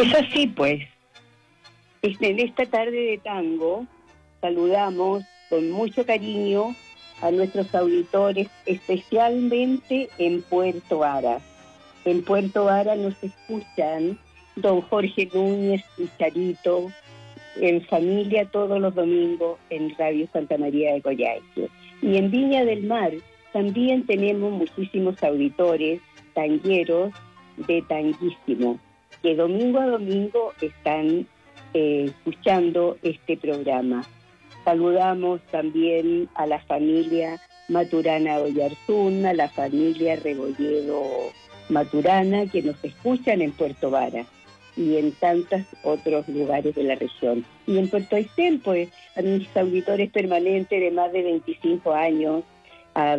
Es así, pues. En esta tarde de tango saludamos con mucho cariño a nuestros auditores, especialmente en Puerto Vara. En Puerto Vara nos escuchan don Jorge Núñez y Charito, en familia todos los domingos en Radio Santa María de Coyhaique. Y en Viña del Mar también tenemos muchísimos auditores tangueros de Tanguísimo, que domingo a domingo están escuchando este programa. Saludamos también a la familia Maturana Oyarzún, a la familia Rebolledo Maturana, que nos escuchan en Puerto Vara y en tantos otros lugares de la región. Y en Puerto Aysén, pues, a mis auditores permanentes de más de 25 años, a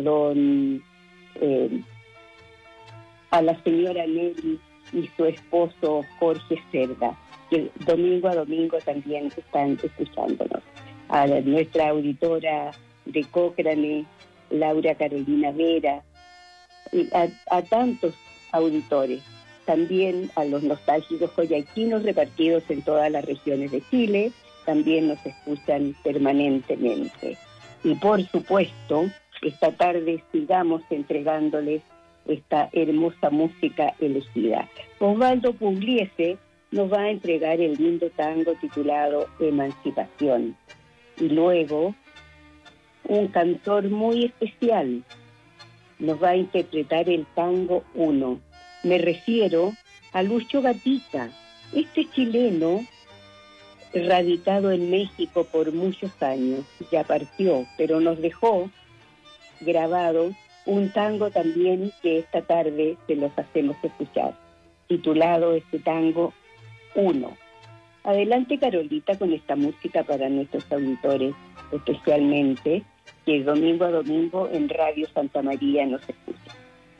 la señora Nelly y su esposo Jorge Cerda, que domingo a domingo también están escuchándonos. A nuestra auditora de Cócrane, Laura Carolina Vera, y a tantos auditores, también a los nostálgicos coyhaiquinos repartidos en todas las regiones de Chile, también nos escuchan permanentemente. Y por supuesto, esta tarde sigamos entregándoles esta hermosa música elegida. Osvaldo Pugliese nos va a entregar el lindo tango titulado Emancipación. Y luego, un cantor muy especial nos va a interpretar el tango 1. Me refiero a Lucho Gatica, este chileno radicado en México por muchos años. Ya partió, pero nos dejó grabado un tango también que esta tarde se los hacemos escuchar, titulado este tango 1. Adelante, Carolita, con esta música para nuestros auditores, especialmente, que domingo a domingo en Radio Santa María nos escuchan.